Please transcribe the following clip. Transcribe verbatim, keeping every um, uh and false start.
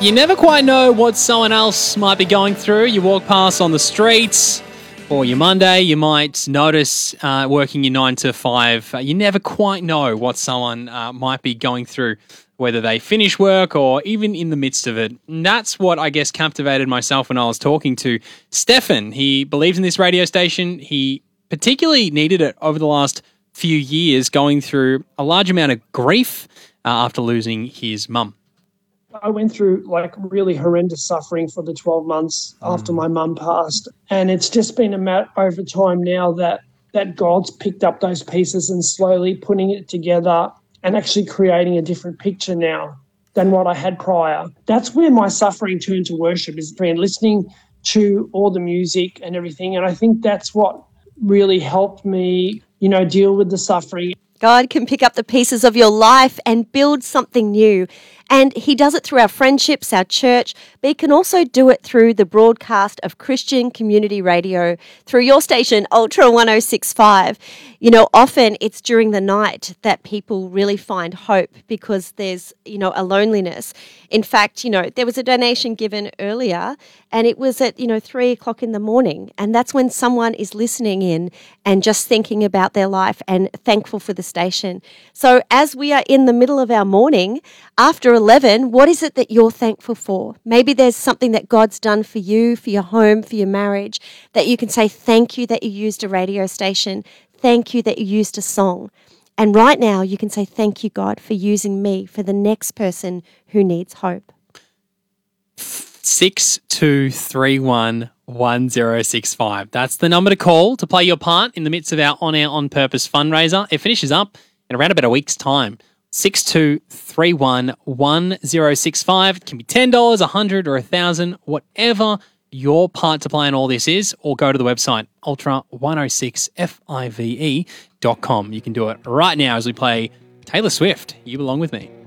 You never quite know what someone else might be going through. You walk past on the streets, or your Monday, you might notice uh, working your nine to five. Uh, you never quite know what someone uh, might be going through, whether they finish work or even in the midst of it. And that's what I guess captivated myself when I was talking to Stefan. He believes in this radio station. He particularly needed it over the last few years, going through a large amount of grief uh, after losing his mum. I went through like really horrendous suffering for the twelve months mm. after my mum passed. And it's just been a matter over time now that, that God's picked up those pieces and slowly putting it together and actually creating a different picture now than what I had prior. That's where my suffering turned to worship, is been listening to all the music and everything. And I think that's what really helped me, you know, deal with the suffering. God can pick up the pieces of your life and build something new. And he does it through our friendships, our church, but he can also do it through the broadcast of Christian community radio, through your station, Ultra one oh six point five. You know, often it's during the night that people really find hope because there's, you know, a loneliness. In fact, you know, there was a donation given earlier and it was at, you know, three o'clock in the morning. And that's when someone is listening in and just thinking about their life and thankful for the station. So as we are in the middle of our morning, after eleven, what is it that you're thankful for? Maybe there's something that God's done for you, for your home, for your marriage, that you can say thank you that you used a radio station. Thank you that you used a song. And right now you can say thank you, God, for using me for the next person who needs hope. six two three one one zero six five. That's the number to call to play your part in the midst of our On Air On Purpose fundraiser. It finishes up in around about a week's time. six two three one one zero six five. It can be ten dollars, one hundred dollars or one thousand dollars, whatever your part to play in all this is, or go to the website ultra one oh six five dot com. You can do it right now as we play Taylor Swift, You Belong With Me.